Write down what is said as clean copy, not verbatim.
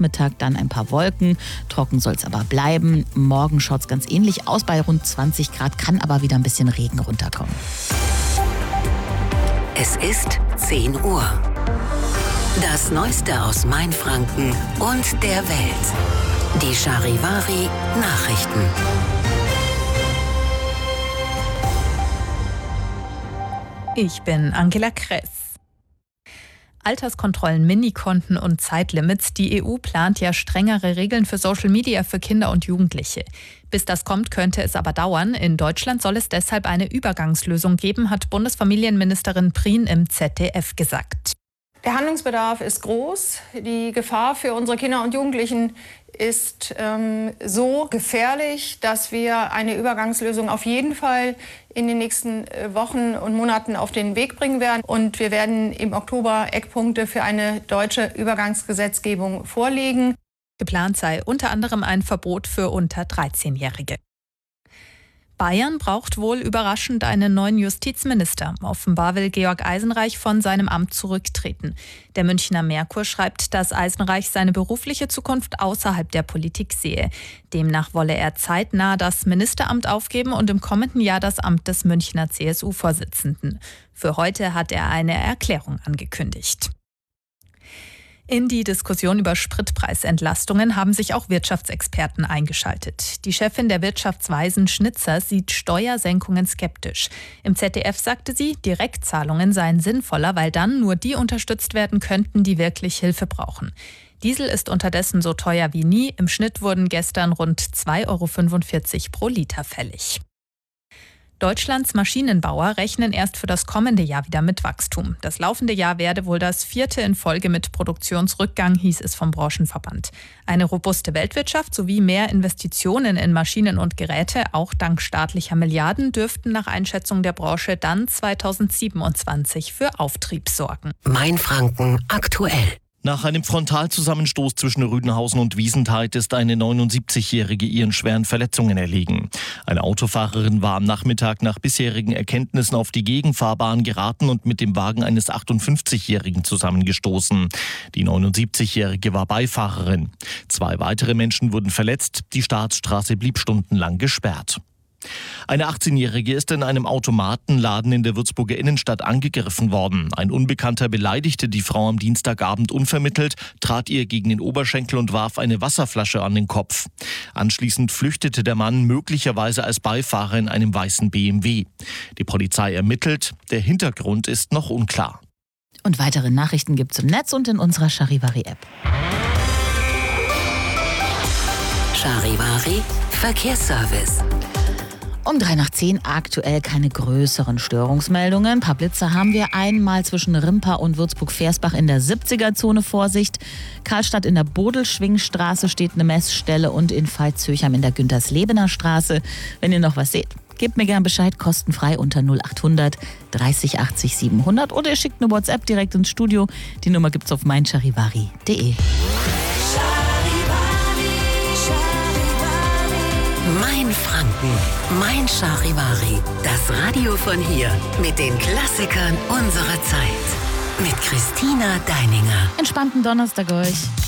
Nachmittag dann ein paar Wolken. Trocken soll es aber bleiben. Morgen schaut es ganz ähnlich aus bei rund 20 Grad, kann aber wieder ein bisschen Regen runterkommen. Es ist 10 Uhr. Das Neueste aus Mainfranken und der Welt. Die Charivari Nachrichten. Ich bin Angela Kress. Alterskontrollen, Minikonten und Zeitlimits. Die EU plant ja strengere Regeln für Social Media für Kinder und Jugendliche. Bis das kommt, könnte es aber dauern. In Deutschland soll es deshalb eine Übergangslösung geben, hat Bundesfamilienministerin Prien im ZDF gesagt. Der Handlungsbedarf ist groß. Die Gefahr für unsere Kinder und Jugendlichen ist so gefährlich, dass wir eine Übergangslösung auf jeden Fall in den nächsten Wochen und Monaten auf den Weg bringen werden. Und wir werden im Oktober Eckpunkte für eine deutsche Übergangsgesetzgebung vorlegen. Geplant sei unter anderem ein Verbot für unter 13-Jährige. Bayern braucht wohl überraschend einen neuen Justizminister. Offenbar will Georg Eisenreich von seinem Amt zurücktreten. Der Münchner Merkur schreibt, dass Eisenreich seine berufliche Zukunft außerhalb der Politik sehe. Demnach wolle er zeitnah das Ministeramt aufgeben und im kommenden Jahr das Amt des Münchner CSU-Vorsitzenden. Für heute hat er eine Erklärung angekündigt. In die Diskussion über Spritpreisentlastungen haben sich auch Wirtschaftsexperten eingeschaltet. Die Chefin der Wirtschaftsweisen Schnitzer sieht Steuersenkungen skeptisch. Im ZDF sagte sie, Direktzahlungen seien sinnvoller, weil dann nur die unterstützt werden könnten, die wirklich Hilfe brauchen. Diesel ist unterdessen so teuer wie nie. Im Schnitt wurden gestern rund 2,45 € pro Liter fällig. Deutschlands Maschinenbauer rechnen erst für das kommende Jahr wieder mit Wachstum. Das laufende Jahr werde wohl das 4. in Folge mit Produktionsrückgang, hieß es vom Branchenverband. Eine robuste Weltwirtschaft sowie mehr Investitionen in Maschinen und Geräte, auch dank staatlicher Milliarden, dürften nach Einschätzung der Branche dann 2027 für Auftrieb sorgen. Mainfranken aktuell. Nach einem Frontalzusammenstoß zwischen Rüdenhausen und Wiesentheid ist eine 79-Jährige ihren schweren Verletzungen erlegen. Eine Autofahrerin war am Nachmittag nach bisherigen Erkenntnissen auf die Gegenfahrbahn geraten und mit dem Wagen eines 58-Jährigen zusammengestoßen. Die 79-Jährige war Beifahrerin. 2 weitere Menschen wurden verletzt. Die Staatsstraße blieb stundenlang gesperrt. Eine 18-Jährige ist in einem Automatenladen in der Würzburger Innenstadt angegriffen worden. Ein Unbekannter beleidigte die Frau am Dienstagabend unvermittelt, trat ihr gegen den Oberschenkel und warf eine Wasserflasche an den Kopf. Anschließend flüchtete der Mann möglicherweise als Beifahrer in einem weißen BMW. Die Polizei ermittelt, der Hintergrund ist noch unklar. Und weitere Nachrichten gibt's im Netz und in unserer Charivari-App. Charivari Verkehrsservice. Um 9:03 aktuell keine größeren Störungsmeldungen. Ein paar Blitze haben wir. Einmal zwischen Rimpa und Würzburg-Versbach in der 70er-Zone Vorsicht. Karlstadt in der Bodelschwingstraße steht eine Messstelle und in Veitshöchheim in der Günterslebener Straße. Wenn ihr noch was seht, gebt mir gern Bescheid, kostenfrei unter 0800 30 80 700 oder ihr schickt eine WhatsApp direkt ins Studio. Die Nummer gibt's auf meincharivari.de. Mainfranken, Mein Charivari. Das Radio von hier mit den Klassikern unserer Zeit. Mit Christina Deininger. Entspannten Donnerstag euch.